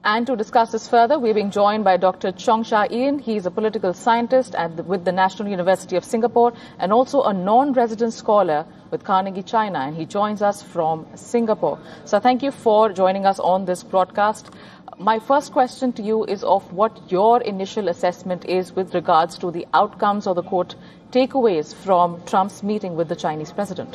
And to discuss this further, we're being joined by Dr. Chongsha Ian. He's a political scientist with the National University of Singapore and also a non-resident scholar with Carnegie China. And he joins us from Singapore. So thank you for joining us on this broadcast. My first question to you is of what your initial assessment is with regards to the outcomes or the quote takeaways from Trump's meeting with the Chinese president.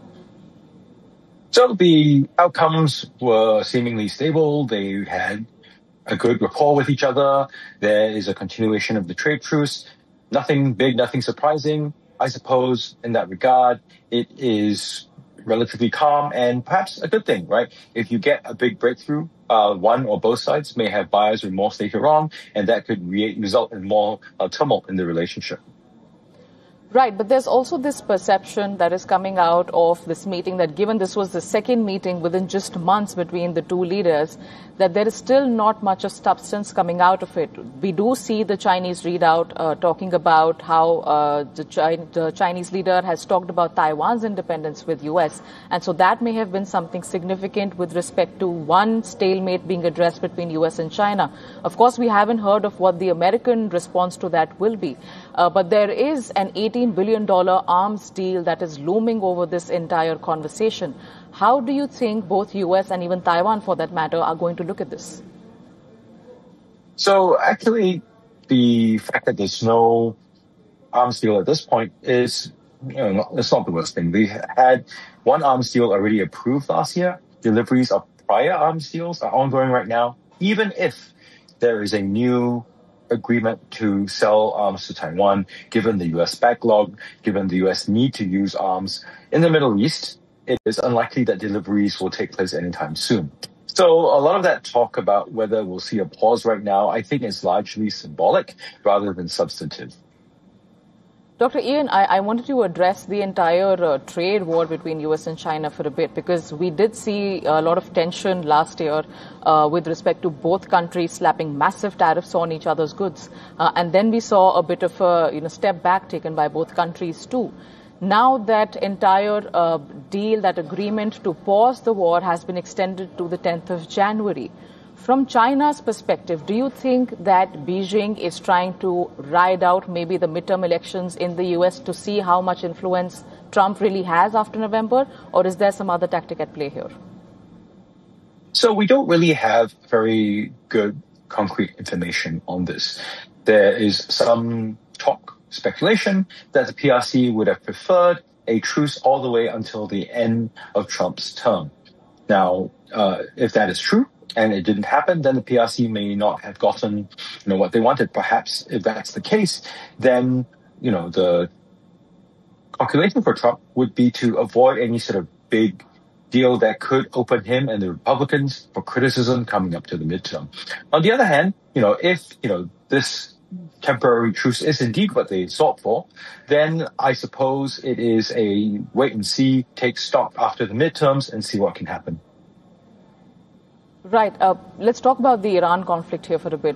So the outcomes were seemingly stable. They had a good rapport with each other. There is a continuation of the trade truce. Nothing big, nothing surprising. I suppose in that regard, it is relatively calm and perhaps a good thing, right? If you get a big breakthrough, one or both sides may have buyer's remorse later on, and that could result in more tumult in the relationship. Right, but there's also this perception that is coming out of this meeting that given this was the second meeting within just months between the two leaders, that there is still not much of substance coming out of it. We do see the Chinese readout talking about how the Chinese leader has talked about Taiwan's independence with U.S. And so that may have been something significant with respect to one stalemate being addressed between U.S. and China. Of course, we haven't heard of what the American response to that will be. But there is an $18 billion arms deal that is looming over this entire conversation. How do you think both U.S. and even Taiwan, for that matter, are going to look at this? So actually, the fact that there's no arms deal at this point is, it's not the worst thing. We had one arms deal already approved last year. Deliveries of prior arms deals are ongoing right now. Even if there is a new agreement to sell arms to Taiwan, given the U.S. backlog, given the U.S. need to use arms in the Middle East, it is unlikely that deliveries will take place anytime soon. So a lot of that talk about whether we'll see a pause right now, I think is largely symbolic rather than substantive. Dr. Ian, I wanted to address the entire trade war between U.S. and China for a bit, because we did see a lot of tension last year with respect to both countries slapping massive tariffs on each other's goods. And then we saw a bit of a step back taken by both countries too. Now that entire deal, that agreement to pause the war has been extended to the 10th of January. From China's perspective, do you think that Beijing is trying to ride out maybe the midterm elections in the U.S. to see how much influence Trump really has after November, or is there some other tactic at play here? So we don't really have very good concrete information on this. There is some talk, speculation, that the PRC would have preferred a truce all the way until the end of Trump's term. Now, if that is true, and it didn't happen, then the PRC may not have gotten, what they wanted. Perhaps if that's the case, then, the calculation for Trump would be to avoid any sort of big deal that could open him and the Republicans for criticism coming up to the midterm. On the other hand, if, this temporary truce is indeed what they sought for, then I suppose it is a wait and see, take stock after the midterms and see what can happen. Right. Let's talk about the Iran conflict here for a bit.